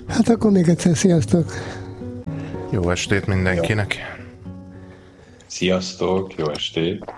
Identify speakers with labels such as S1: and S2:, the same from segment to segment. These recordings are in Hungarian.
S1: Hát akkor még egyszer sziasztok!
S2: Jó estét mindenkinek!
S3: Sziasztok, jó estét!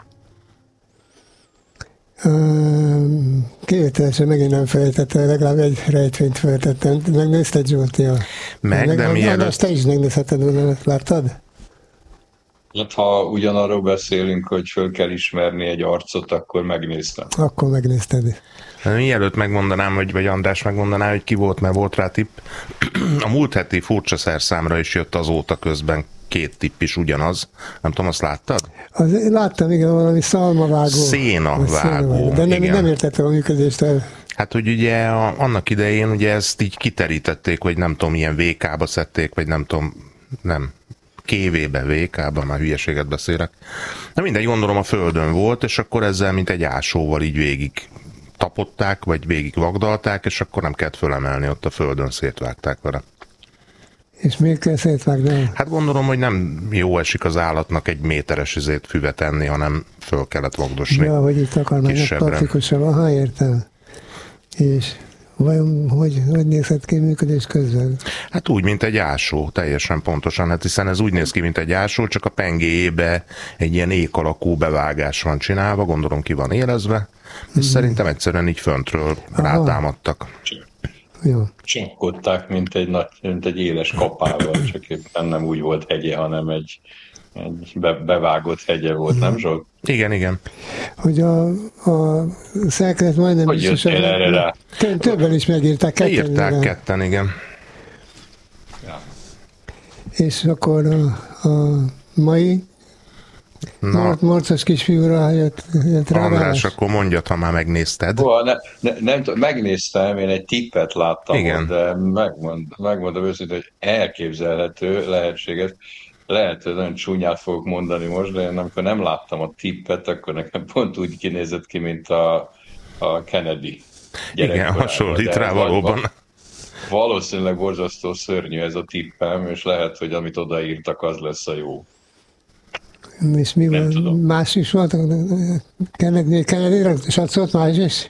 S1: Kivételesen megint nem felejtettem, legalább egy rejtvényt feltettem. Megnézted, Zsolti?
S2: De mielőtt...
S1: Te is megnézheted volna, láttad?
S3: Hát, ha ugyanarról beszélünk, hogy föl kell ismerni egy arcot, akkor megnéztem.
S1: Akkor megnézted.
S2: Mielőtt megmondanám, vagy András megmondaná, hogy ki volt, mert volt rá tipp. A múlt heti furcsa szerszámra is jött azóta közben 2 tipp is ugyanaz. Nem tudom, azt láttad?
S1: Láttam, igen, valami szalmavágó.
S2: Szénavágó.
S1: De nem értettem a működést el.
S2: Hát, hogy ugye annak idején ugye ezt így kiterítették, vagy nem tudom, ilyen VK-ba szedték, vagy nem tudom, nem. KV-be, VK-ba, már hülyeséget beszélek. Na mindegy, gondolom a földön volt, és akkor ezzel mint egy ásóval így végig tapották, vagy végig vagdalták, és akkor nem kellett fölemelni, ott a földön szétvágták vele.
S1: És miért kell szétvágni?
S2: Hát gondolom, hogy nem jó esik az állatnak egy méteres füvet enni, hanem föl kellett vagdosni.
S1: Ja, hogy itt akarnak praktikusabb. Aha, értem. És vajon hogy nézhet ki működés közben?
S2: Hát úgy, mint egy ásó, teljesen pontosan. Hát hiszen ez úgy néz ki, mint egy ásó, csak a pengéjébe egy ilyen ék alakú bevágás van csinálva, gondolom ki van élezve, és szerintem egyszerűen így föntről rátámadtak.
S1: Jó.
S3: Csinkodták, mint egy éles kapával, csak éppen nem úgy volt hegye, hanem egy bevágott hegye volt, nem Zsolt?
S2: Igen.
S1: Hogy a szerkezet majdnem
S3: hogy
S1: biztos,
S3: jöttél erre rá?
S1: Többen is megírták.
S2: Ketten, igen.
S1: Ja. És akkor a mai Marcos kisfiúra jött rá.
S2: András, akkor mondjad, ha már megnézted.
S3: Nem tudom, megnéztem, én egy tippet láttam,
S2: igen.
S3: De megmondom őszintén, hogy elképzelhető, lehetséges. Lehet, hogy nagyon csúnyát fogok mondani most, de én amikor nem láttam a tippet, akkor nekem pont úgy kinézett ki, mint a Kennedy.
S2: Igen, hasonlít rá valóban.
S3: Valószínűleg borzasztó szörnyű ez a tippem, és lehet, hogy amit odaírtak, az lesz a jó.
S1: És mi van? Más is volt? Kennedy-re satszolt más is?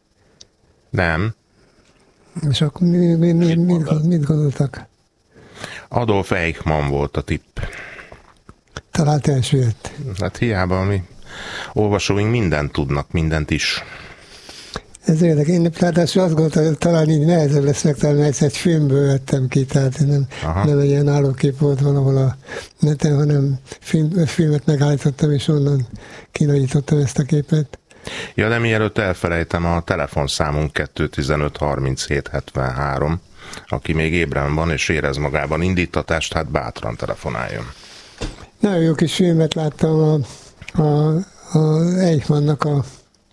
S2: Nem.
S1: És akkor mit gondoltak?
S2: Adolf Eichmann volt a tipp.
S1: Talált elsőjött.
S2: Hát hiába mi olvasóink mindent tudnak, mindent is.
S1: Ez érdekes. Én ráadásul azt gondoltam, hogy talán így nehezebb lesz megtalálni, mert egy filmből vettem ki, tehát nem egy ilyen állókép volt valahol a neten, hanem filmet megállítottam, és onnan kinagyítottam ezt a képet.
S2: Ja, de mielőtt elfelejtem, a telefonszámunk 215 37 73. Aki még ébren van és érez magában indítatást, hát bátran telefonáljon.
S1: Nagyon jó kis filmet láttam a Eichmannnak a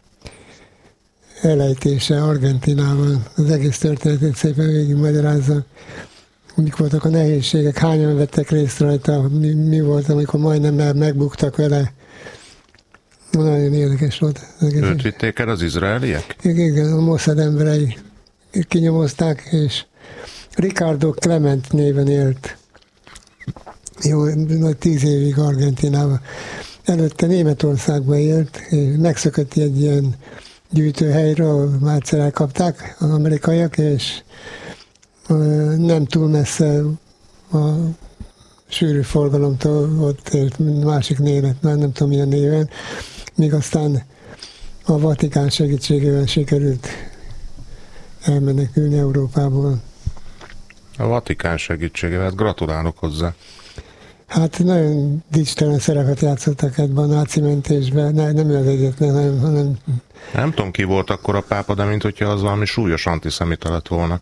S1: elejtése Argentinában. Az egész történetét szépen végigmagyarázza. Mik voltak a nehézségek, hányan vettek részt rajta, mi volt, amikor majdnem megbuktak vele. Nagyon érdekes volt.
S2: Őt vitték el az izraeliek?
S1: Igen, a Mossad emberei kinyomozták, és Ricardo Clement néven élt. Jó, 10 évig Argentinában. Előtte Németországban élt, és megszökött egy ilyen gyűjtőhelyről, ahol már egyszer elkapták az amerikaiak, és nem túl messze a sűrű forgalomtól ott élt másik névet, már nem tudom milyen néven, míg aztán a Vatikán segítségével sikerült elmenekülni Európából.
S2: A Vatikán segítségével, gratulálok hozzá.
S1: Hát nagyon dicstelen szerepet játszottak ebben a náci mentésben, nem ő az egyetlen, hanem...
S2: Nem tudom, ki volt akkor a pápa, de mint hogyha az valami súlyos antiszemita lett volna.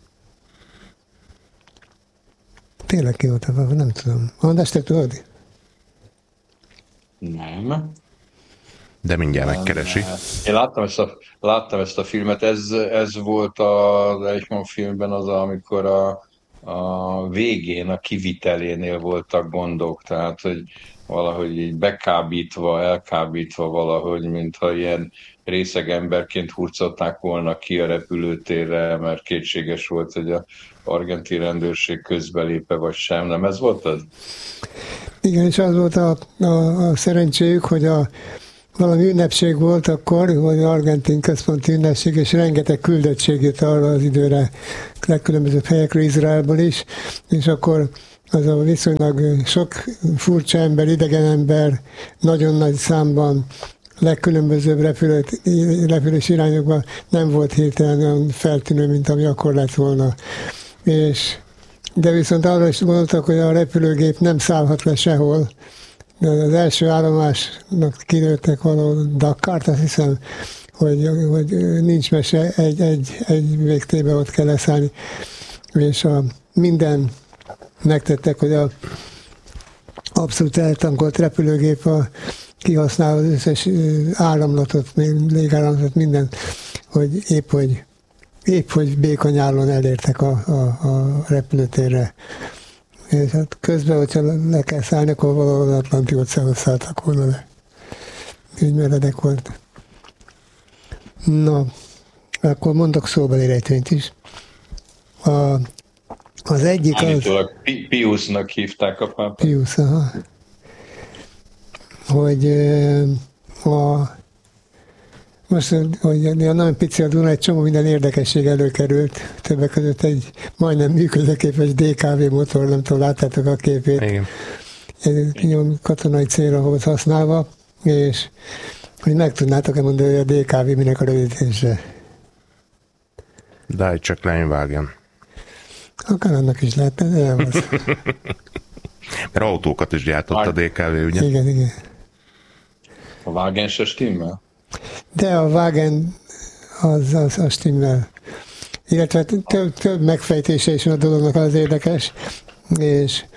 S1: Tényleg ki volt a pápa, nem tudom. András, te tudod?
S3: Nem.
S2: De mindjárt megkeresi.
S3: Én láttam ezt a filmet, ez volt az Eichmann filmben az, amikor a végén, a kivitelénél voltak gondok, tehát hogy valahogy így elkábítva valahogy, mintha ilyen részeg emberként hurcolták volna ki a repülőtérre, mert kétséges volt, hogy a argentin rendőrség közbelépe vagy sem. Nem ez volt az?
S1: Igen, és az volt a szerencséjük, hogy valami ünnepség volt akkor, vagy argentin központi ünnepség, és rengeteg küldöttség jött arra az időre, legkülönbözőbb helyekről, Izraelből is, és akkor az a viszonylag sok furcsa ember, idegen ember, nagyon nagy számban, legkülönbözőbb repülés irányokban nem volt hirtelen olyan feltűnő, mint ami akkor lett volna. De viszont arra is gondoltak, hogy a repülőgép nem szállhat le sehol. De az első állomásnak kilőttek valahol Dakart, azt hiszem, hogy nincs mese, egy végtébe ott kell leszállni. És minden megtettek, hogy a abszolút eltankolt repülőgép kihasználva az összes áramlatot, légáramlatot, mindent, hogy épp hogy békonyállon elértek a repülőtérre. És hát közben, hogyha le kell szállni, akkor valahol az Atlanti óceánhoz szálltak volna le. Úgy meredek volt. Na, akkor mondok szóbeli rejtvényt is. Az egyik
S3: állítólag Piusnak hívták a pápát.
S1: Pius, aha. Hogy most, hogy nagyon pici a Duna, egy csomó minden érdekesség előkerült. Többek között egy majdnem működőképes DKV motor, nem tudom, láttátok a képét.
S2: Igen.
S1: Egy katonai célra volt használva, és hogy meg tudnátok-e mondani, hogy a DKV minek a rövidítése?
S2: Deutsche Kleinwagen.
S1: Akár annak is lehet, de nem az.
S2: Mert autókat is gyártott a DKV, ugye?
S1: Igen.
S3: A Wagen se stimmel?
S1: De a Wagen az stimmel. Illetve több megfejtése is a dolognak az érdekes, és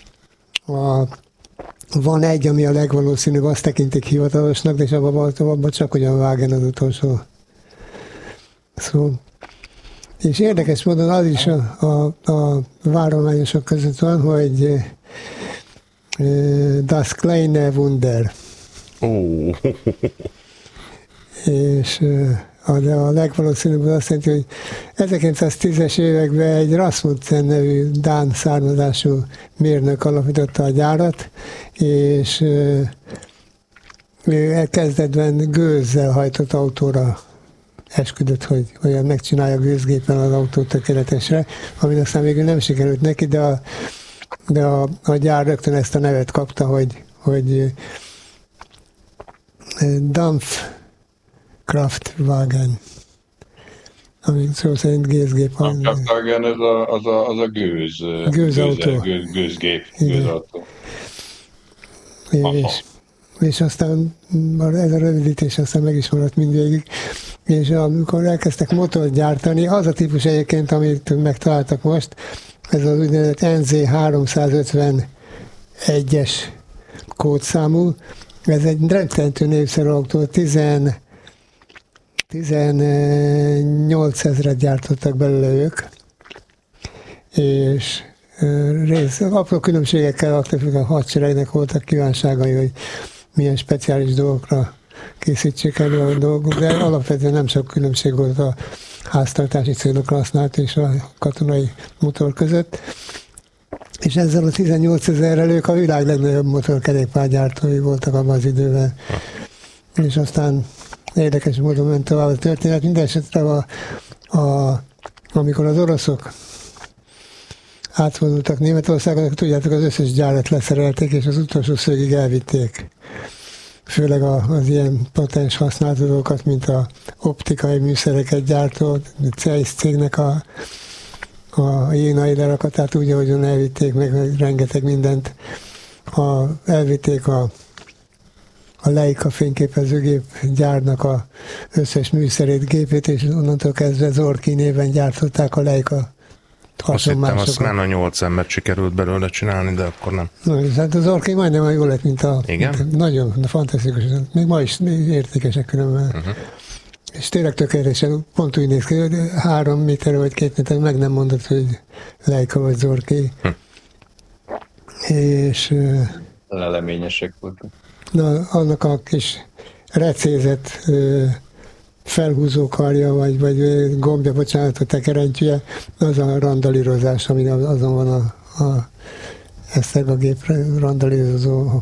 S1: van egy, ami a legvalószínűbb, azt tekintik hivatalosnak, és abban csak ugyan Wagen az utolsó szó. És érdekes módon az is a várományosok között van, hogy Das kleine Wunder. És a legvalószínűbb azt jelenti, hogy 1910-es években egy Rasmussen nevű dán származású mérnök alapította a gyárat, és ő kezdetben gőzzel hajtott autóra esküdött, hogy olyan megcsinálja gőzgépen az autót tökéletesre, amin aztán végül nem sikerült neki, de a gyár rögtön ezt a nevet kapta, hogy Dampfkraftwagen, ami szó szerint gőzgép.
S3: Dampfkraftwagen az a
S1: gőzautó.
S3: Gőzgép.
S1: És aztán ez a rövidítés aztán meg is maradt mindvégig. És amikor elkezdtek motort gyártani, az a típus egyébként, amit megtaláltak most, ez az úgynevezett NZ351-es kódszámú, ez egy rendkívül népszerű autó, 18 000-et gyártottak belőle ők, és apró különbségekkel a hadseregnek voltak kívánságai, hogy milyen speciális dolgokra készítsék elő a dolgok, de alapvetően nem sok különbség volt a háztartási célokra használt és a katonai motor között. És ezzel a 18 000-rel ők a világ legnagyobb motorkerékpárgyártói voltak abban az időben. És aztán érdekes módon ment tovább a történet. Mindenesetre amikor az oroszok átvonultak Németországnak, tudjátok, az összes gyárat leszerelték, és az utolsó szögig elvitték. Főleg az ilyen potens használatodókat, mint a optikai műszereket gyártó Zeiss cégnek a jénai lerakatát, úgy, ahogyan elvitték meg rengeteg mindent. Elvitték a Leica fényképezőgép gyárnak az összes műszerét, gépét, és onnantól kezdve Zorki néven gyártották a Leica.
S2: Azt hittem, azt már a 8 embert sikerült belőle csinálni, de akkor nem.
S1: Na, hát az Orkai majdnem olyan jól lett, mint nagyon fantasztikus. Még ma is értékesek különben. És tényleg tökéletesen pont úgy néz ki, hogy 3 méter vagy 2 méter meg nem mondott, hogy Leica vagy Zorki. És
S3: leleményesek voltak.
S1: Na, annak a kis recézett felhúzókarja, vagy gombja, bocsánat, a tekerentyűje, az a randalírozás, ami azon van a esztergagép randalírozó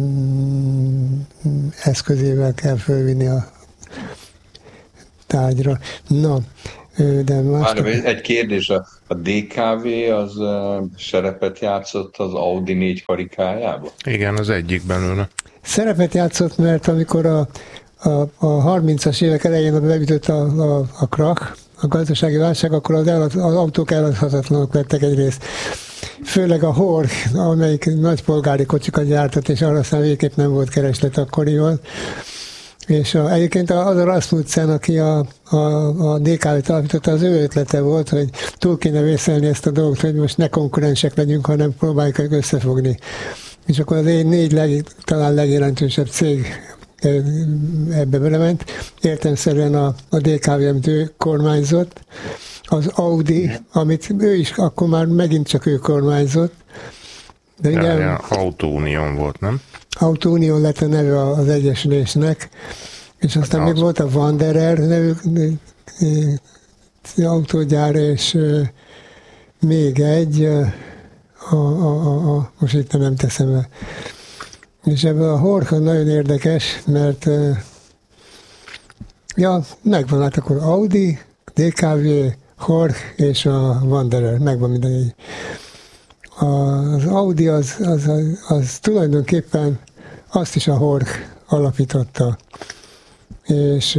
S1: eszközével kell fölvinni a tárgyra. Na, de
S3: egy kérdés, a DKV az szerepet játszott az Audi 4 karikájában?
S2: Igen, az egyik belőle.
S1: Szerepet játszott, mert amikor a 30-as évek elején beütött a krach, a gazdasági válság, akkor az autók eladhatatlanok lettek egyrészt. Főleg a Horch, amelyik nagypolgári kocsikat gyártott, és arra aztán végképp nem volt kereslet akkoriban. És egyébként az a Rasmussen, aki a DKV-t alapította, az ő ötlete volt, hogy túl kéne vészelni ezt a dolgot, hogy most ne konkurensek legyünk, hanem próbáljuk összefogni. És akkor az talán legjelentősebb cég ebbe belement. Értelemszerűen a DKV, amit ő kormányzott, az Audi, amit ő is akkor már megint csak ő kormányzott. De ugye
S2: Auto-Union volt, nem?
S1: Auto-Union lett a neve az egyesülésnek, és aztán még volt a Wanderer nevű autógyár, és még egy, most itt nem teszem el. És ebből a Horch nagyon érdekes, mert megvan, hát akkor Audi, DKV, Horch és a Wanderer, megvan mindenki. Az Audi az tulajdonképpen azt is a Horch alapította. És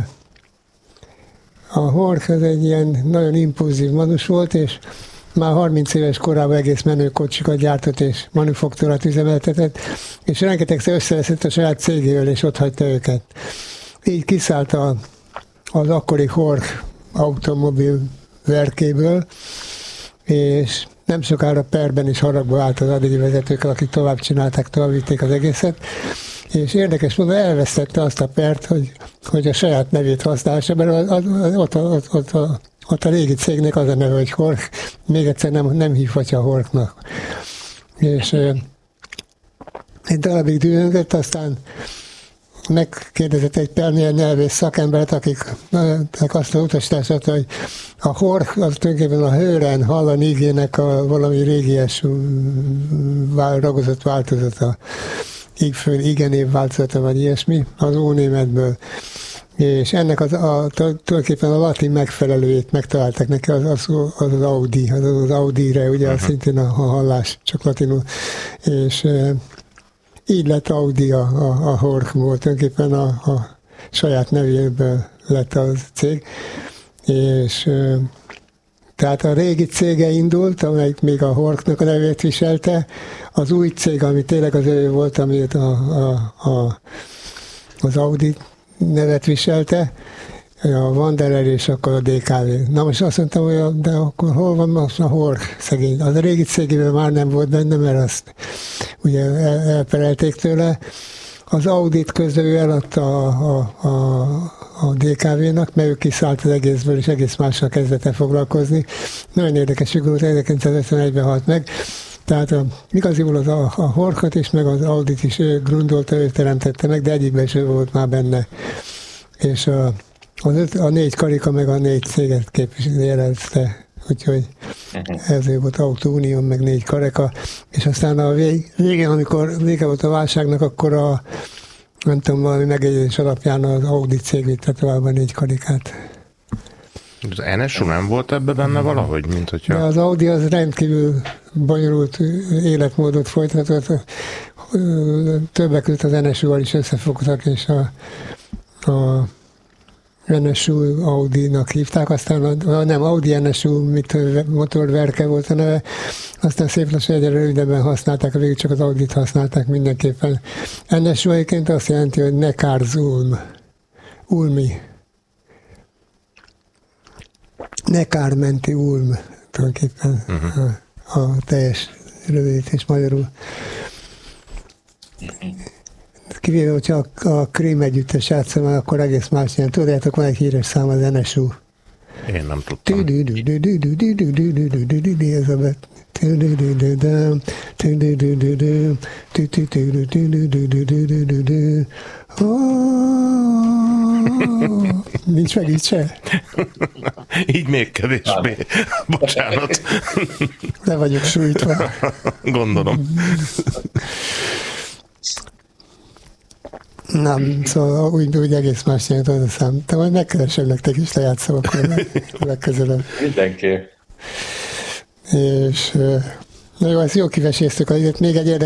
S1: a Horch az egy ilyen nagyon impulzív manus volt, és már 30 éves korában egész menő kocsikat gyártott és manufaktúrát üzemeltetett, és rengetegszer összeveszett a saját cégével, és ott hagyta őket. Így kiszállt az akkori Horch automobil verkéből, és nem sokára perben is haragba állt az addigi vezetőkkel, akik tovább csinálták, tovább vitték az egészet, és érdekes módon elvesztette azt a pert, hogy a saját nevét használsa, mert ott a régi cégnek az a neve, hogy Horch, még egyszer nem hívhatja Horchnak. És egy darabig dühöngött, aztán megkérdezett egy pernél nyelvész szakembert, akiknek azt az utasítását, hogy a Horch az tulajdonképpen a Hören Hallan igének valami régies ragozott változata, igenév változata, vagy ilyesmi, az ónémetből. És ennek tulajdonképpen a latin megfelelőjét megtalálták neki, az Audi, az Audi-re, ugye az szintén a hallás, csak latinul. És így lett Audi a Horchból, tulajdonképpen a saját nevéből lett az cég. És tehát a régi cége indult, amelyik még a Horchnak a nevét viselte, az új cég, ami tényleg az ő volt, amit az Audi nevet viselte, a Wanderer és akkor a DKV. Na most azt mondtam, hogy de akkor hol van most a Horch szegény? Az a régi cégében már nem volt benne, mert azt ugye elperelték tőle. Az Audit közben ő eladta a DKV-nak, mert ő kiszállt az egészből, és egész mással kezdett el foglalkozni. Nagyon érdekes figura, 1951-ben halt meg. Tehát igaziból a Horchot is, meg az Audit is ő grundolta, ő teremtette meg, de egyikben is ő volt már benne. És a 4 karika meg a 4 céget képviselte, úgyhogy ezért volt Auto-Union, meg 4 karika. És aztán a végén, amikor vége volt a válságnak, akkor nem tudom, valami megegyezés alapján az Audi cég vitte tovább a 4 karikát.
S2: Az NSU nem volt ebbe benne valahogy? Mint hogyha...
S1: De az Audi az rendkívül bonyolult életmódot folytatott. Többek között az NSU-val is összefogtak, és a NSU Audi-nak hívták, aztán nem Audi NSU motorverke volt a neve, aztán szép lassan egyre rövidebben használták, végül csak az Audit használták mindenképpen. NSU egyébként azt jelenti, hogy Neckarsulm, Ulmi. Nekármenti Ulm, tulajdonképpen a teljes rövidítés magyarul. Kivéve, hogyha a Krím együttes játszom, akkor egész más ilyen. Tudjátok, van egy híres szám, az NSU.
S2: Én nem tudtam.
S1: Ez a bet. Nincs megütse?
S2: Így még kevésbé. Bocsánat.
S1: Le vagyok sújtva.
S2: Gondolom.
S1: Nem, szóval úgy egész más nyert az a szám. Te majd megkeresem nektek is, lejátszom akkor legközelebb.
S3: Mindenki.
S1: És na jó, ezt jó kiveséztük, azért még egy